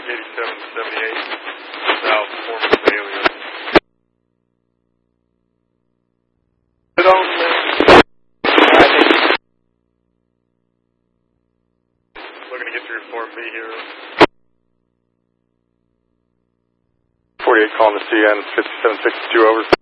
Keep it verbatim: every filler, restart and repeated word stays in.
eighty-seven seventy-eight, South Foreman Azalea. Sit on there. Looking to get your Form B here. forty-eight calling the C N fifty-seven sixty-two over.